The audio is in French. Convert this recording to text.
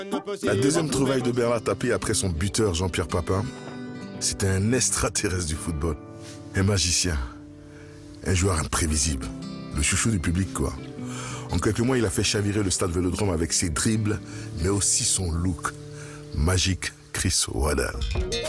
La deuxième trouvaille de Bernard Tapie après son buteur Jean-Pierre Papin, c'était un extraterrestre du football. Un magicien. Un joueur imprévisible. Le chouchou du public, quoi. En quelques mois, il a fait chavirer le stade Vélodrome avec ses dribbles, mais aussi son look. Magique Chris Waddle.